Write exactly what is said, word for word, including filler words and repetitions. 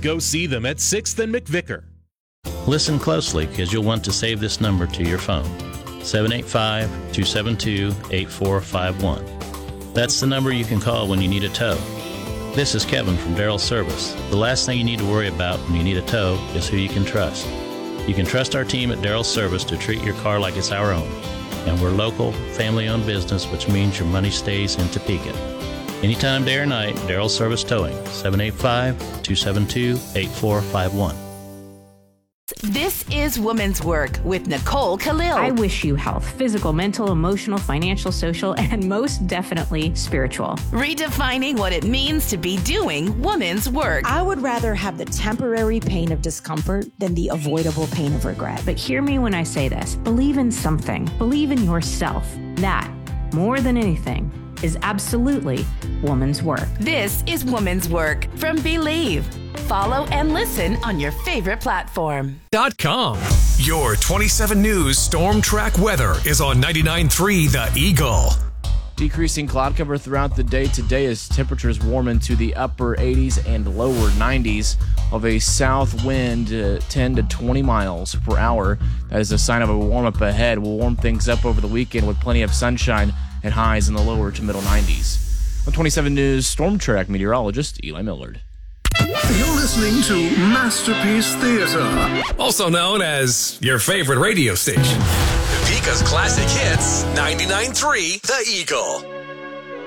Go see them at sixth and McVicker. Listen closely because you'll want to save this number to your phone. seven eight five, two seven two, eight four five one. That's the number you can call when you need a tow. This is Kevin from Darrell Service. The last thing you need to worry about when you need a tow is who you can trust. You can trust our team at Darrell Service to treat your car like it's our own. And we're local, family-owned business, which means your money stays in Topeka. Anytime, day or night, Darrell Service Towing, seven eight five, two seven two, eight four five one. This is Woman's Work with Nicole Khalil. I wish you health, physical, mental, emotional, financial, social, and most definitely spiritual. Redefining what it means to be doing woman's work. I would rather have the temporary pain of discomfort than the avoidable pain of regret. But hear me when I say this. Believe in something. Believe in yourself. That, more than anything, is absolutely woman's work. This is Woman's Work from Believe. Follow and listen on your favorite platform. Dot com. Your twenty-seven News Storm Track weather is on ninety-nine point three The Eagle. Decreasing cloud cover throughout the day today as temperatures warm into the upper eighties and lower nineties of a south wind uh, ten to twenty miles per hour. That is a sign of a warm up ahead. We'll warm things up over the weekend with plenty of sunshine and highs in the lower to middle nineties. On twenty-seven News Storm Track meteorologist Eli Millard. You're listening to Masterpiece Theater, Also known as your favorite radio station. Topeka's classic hits, ninety-nine point three The Eagle.